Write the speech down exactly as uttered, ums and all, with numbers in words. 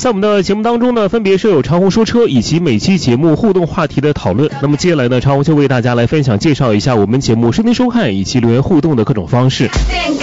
在我们的节目当中呢，分别是有长虹说车以及每期节目互动话题的讨论。那么接下来呢，长虹就为大家来分享介绍一下我们节目收听收看以及留言互动的各种方式。